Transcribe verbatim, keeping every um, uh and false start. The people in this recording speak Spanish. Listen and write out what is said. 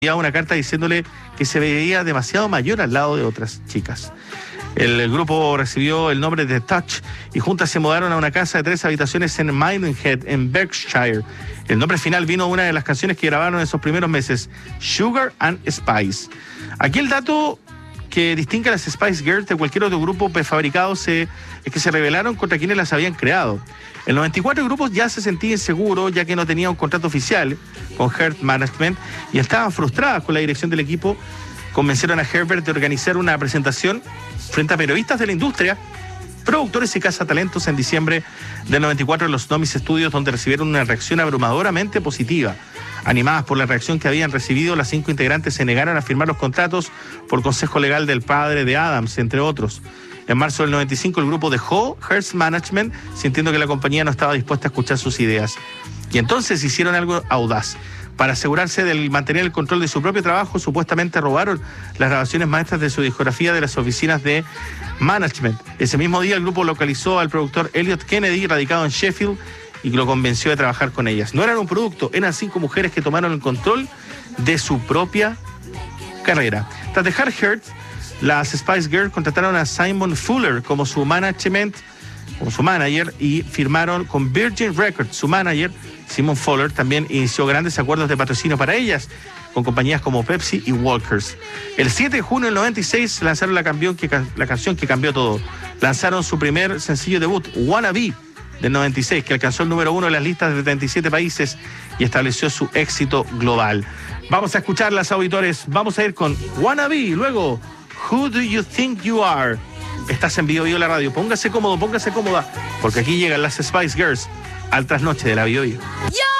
enviaba una carta diciéndole que se veía demasiado mayor al lado de otras chicas. El, el grupo recibió el nombre de Touch y juntas se mudaron a una casa de tres habitaciones en Maidenhead, en Berkshire. El nombre final vino de una de las canciones que grabaron en esos primeros meses, Sugar and Spice. Aquí el dato que distingue a las Spice Girls de cualquier otro grupo prefabricado se, es que se rebelaron contra quienes las habían creado. El noventa y cuatro grupos ya se sentía inseguro ya que no tenía un contrato oficial con Heart Management y estaban frustradas con la dirección del equipo. Convencieron a Herbert de organizar una presentación frente a periodistas de la industria, productores y cazatalentos en diciembre del noventa y cuatro en los Nomis Studios, donde recibieron una reacción abrumadoramente positiva. Animadas por la reacción que habían recibido, las cinco integrantes se negaron a firmar los contratos por consejo legal del padre de Adams, entre otros. En marzo del noventa y cinco el grupo dejó Hearst Management, sintiendo que la compañía no estaba dispuesta a escuchar sus ideas. Y entonces hicieron algo audaz. Para asegurarse de mantener el control de su propio trabajo, supuestamente robaron las grabaciones maestras de su discografía de las oficinas de management. Ese mismo día el grupo localizó al productor Elliot Kennedy, radicado en Sheffield, y lo convenció de trabajar con ellas. No eran un producto, eran cinco mujeres que tomaron el control de su propia carrera. Tras dejar Heart, las Spice Girls contrataron a Simon Fuller como su management, como su manager, y firmaron con Virgin Records. Su manager, Simon Fuller, también inició grandes acuerdos de patrocinio para ellas, con compañías como Pepsi y Walkers. El siete de junio del noventa y seis lanzaron la, campeón que, la canción que cambió todo. Lanzaron su primer sencillo debut, Wanna Be, del noventa y seis, que alcanzó el número uno en las listas de treinta y siete países y estableció su éxito global. Vamos a escucharlas, auditores. Vamos a ir con Wanna Be, luego Who Do You Think You Are. Estás en Bio Bio la radio. Póngase cómodo, póngase cómoda, porque aquí llegan las Spice Girls al trasnoche de la Bio Bio.